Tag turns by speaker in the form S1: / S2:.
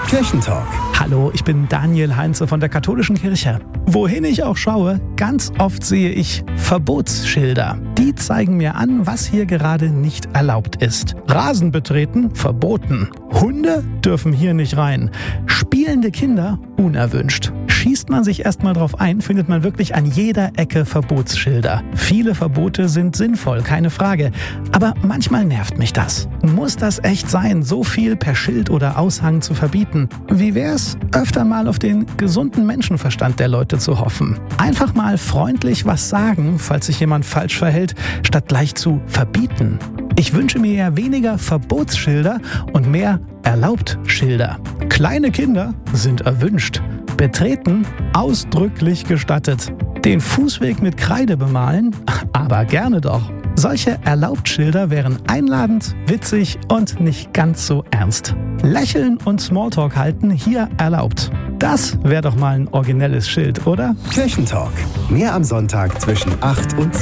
S1: Kirchentalk.
S2: Hallo, ich bin Daniel Heinze von der Katholischen Kirche. Wohin ich auch schaue, ganz oft sehe ich Verbotsschilder. Die zeigen mir an, was hier gerade nicht erlaubt ist. Rasen betreten, verboten. Hunde dürfen hier nicht rein. Spielende Kinder, unerwünscht. Schießt man sich erstmal drauf ein, findet man wirklich an jeder Ecke Verbotsschilder. Viele Verbote sind sinnvoll, keine Frage. Aber manchmal nervt mich das. Muss das echt sein, so viel per Schild oder Aushang zu verbieten? Wie wär's, öfter mal auf den gesunden Menschenverstand der Leute zu hoffen? Einfach mal freundlich was sagen, falls sich jemand falsch verhält, statt gleich zu verbieten. Ich wünsche mir ja weniger Verbotsschilder und mehr Erlaubt-Schilder. Kleine Kinder sind erwünscht. Betreten ausdrücklich gestattet. Den Fußweg mit Kreide bemalen? Aber gerne doch. Solche Erlaubt-Schilder wären einladend, witzig und nicht ganz so ernst. Lächeln und Smalltalk halten hier erlaubt. Das wäre doch mal ein originelles Schild, oder?
S1: Kirchentalk. Mehr am Sonntag zwischen 8 und 10.